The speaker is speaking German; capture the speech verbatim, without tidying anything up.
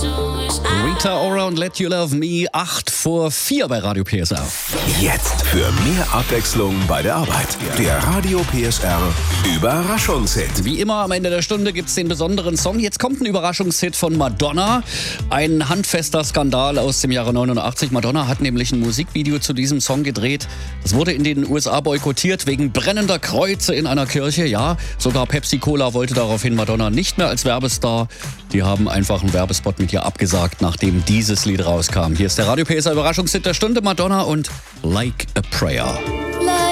Rita Ora und Let You Love Me, acht vor vier bei Radio P S R. Jetzt für mehr Abwechslung bei der Arbeit. Der Radio P S R Überraschungshit. Wie immer am Ende der Stunde gibt es den besonderen Song. Jetzt kommt ein Überraschungshit von Madonna. Ein handfester Skandal aus dem Jahre neunundachtzig. Madonna hat nämlich ein Musikvideo zu diesem Song gedreht. Es wurde in den U S A boykottiert wegen brennender Kreuze in einer Kirche. Ja, sogar Pepsi Cola wollte daraufhin Madonna nicht mehr als Werbestar. Die haben einfach einen Werbespot mit ihr abgesagt, nachdem dieses Lied rauskam. Hier ist der Radio P S R Überraschungshit der Stunde, Madonna und Like a Prayer.